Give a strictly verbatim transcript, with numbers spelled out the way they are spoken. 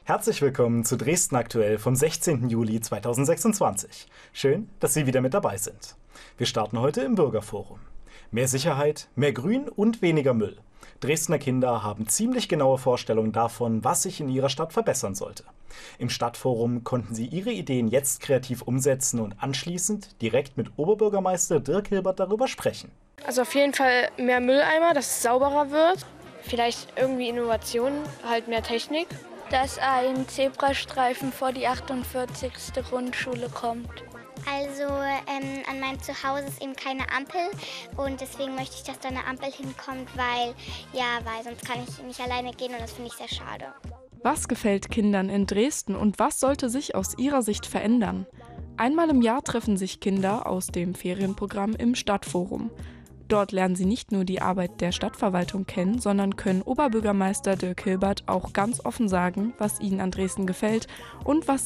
Herzlich willkommen zu Dresden aktuell vom sechzehnten Juli zweitausendsechsundzwanzig. Schön, dass Sie wieder mit dabei sind. Wir starten heute im Bürgerforum. Mehr Sicherheit, mehr Grün und weniger Müll. Dresdner Kinder haben ziemlich genaue Vorstellungen davon, was sich in ihrer Stadt verbessern sollte. Im Stadtforum konnten sie ihre Ideen jetzt kreativ umsetzen und anschließend direkt mit Oberbürgermeister Dirk Hilbert darüber sprechen. Also auf jeden Fall mehr Mülleimer, dass es sauberer wird. Vielleicht irgendwie Innovationen, halt mehr Technik. Dass ein Zebrastreifen vor die achtundvierzigste Grundschule kommt. Also ähm, an meinem Zuhause ist eben keine Ampel und deswegen möchte ich, dass da eine Ampel hinkommt, weil, ja, weil sonst kann ich nicht alleine gehen und das finde ich sehr schade. Was gefällt Kindern in Dresden und was sollte sich aus ihrer Sicht verändern? Einmal im Jahr treffen sich Kinder aus dem Ferienprogramm im Stadtforum. Dort lernen sie nicht nur die Arbeit der Stadtverwaltung kennen, sondern können Oberbürgermeister Dirk Hilbert auch ganz offen sagen, was ihnen an Dresden gefällt und was